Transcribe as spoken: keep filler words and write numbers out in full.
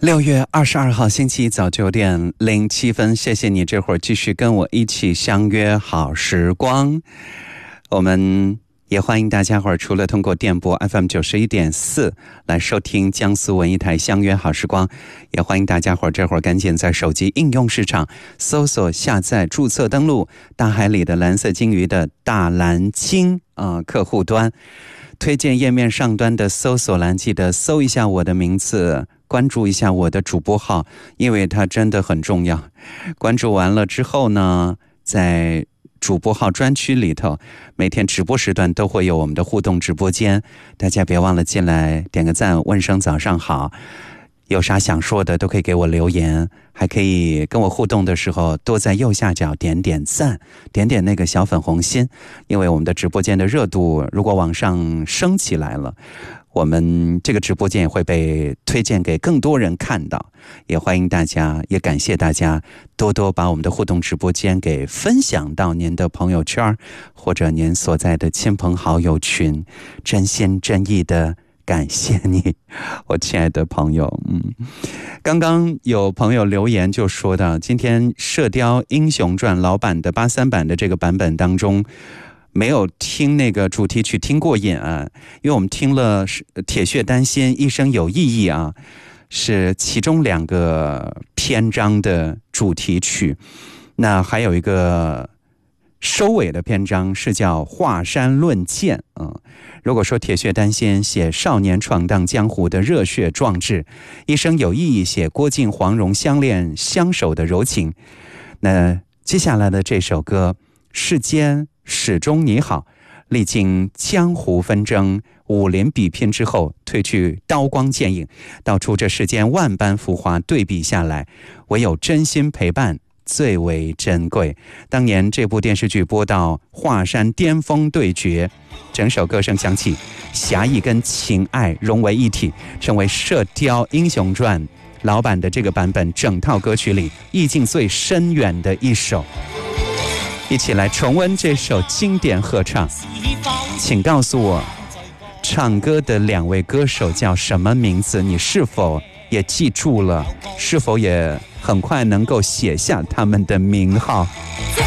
六月二十二号星期一早九点零七分，谢谢你这会儿继续跟我一起相约好时光。我们也欢迎大家伙儿除了通过电波 F M 九十一点四来收听江苏文艺台相约好时光，也欢迎大家伙儿这会儿赶紧在手机应用市场搜索下载注册登录大海里的蓝色鲸鱼的大蓝鲸啊、呃、客户端，推荐页面上端的搜索栏记得搜一下我的名字，关注一下我的主播号，因为它真的很重要。关注完了之后呢，在主播号专区里头，每天直播时段都会有我们的互动直播间，大家别忘了进来点个赞，问声早上好，有啥想说的都可以给我留言，还可以跟我互动的时候多在右下角点点赞，点点那个小粉红心，因为我们的直播间的热度如果往上升起来了，我们这个直播间也会被推荐给更多人看到，也欢迎大家，也感谢大家多多把我们的互动直播间给分享到您的朋友圈或者您所在的亲朋好友群，真心真意的感谢你，我亲爱的朋友。嗯，刚刚有朋友留言就说到，今天《射雕英雄传》老版的八三版的这个版本当中，没有听那个主题曲听过瘾啊，因为我们听了铁血丹心一生有意义啊，是其中两个篇章的主题曲，那还有一个收尾的篇章是叫华山论剑啊。如果说铁血丹心写少年闯荡江湖的热血壮志，一生有意义写郭靖黄蓉相恋相守的柔情，那接下来的这首歌世间始终你好，历经江湖纷争武林比拼之后，褪去刀光剑影，道出这世间万般浮华对比下来，唯有真心陪伴最为珍贵。当年这部电视剧播到华山巅峰对决，整首歌声响起，侠义跟情爱融为一体，成为《射雕英雄传》老版的这个版本整套歌曲里意境最深远的一首。一起来重温这首经典合唱，请告诉我唱歌的两位歌手叫什么名字？你是否也记住了？是否也很快能够写下他们的名号？ 这